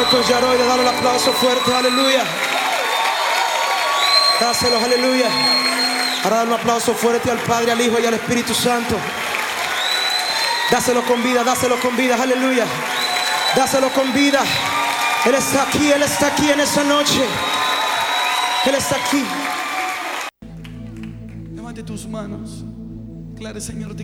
con Yaroide, dale el aplauso fuerte, aleluya. Dáselo, aleluya. Ahora dale un aplauso fuerte al Padre, al Hijo y al Espíritu Santo. Dáselo con vida, aleluya. Dáselo con vida. Él está aquí en esa noche. Él está aquí. Levante tus manos. Claro, Señor, te